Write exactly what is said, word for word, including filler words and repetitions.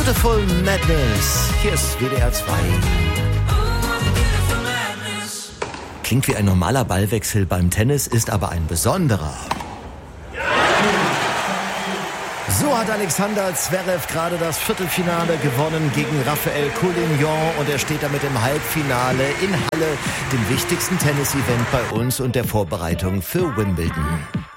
Beautiful Madness. Hier ist W D R zwei. Klingt wie ein normaler Ballwechsel beim Tennis, ist aber ein besonderer. So hat Alexander Zverev gerade das Viertelfinale gewonnen gegen Raphael Collignon und er steht damit im Halbfinale in Halle, dem wichtigsten Tennis-Event bei uns und der Vorbereitung für Wimbledon.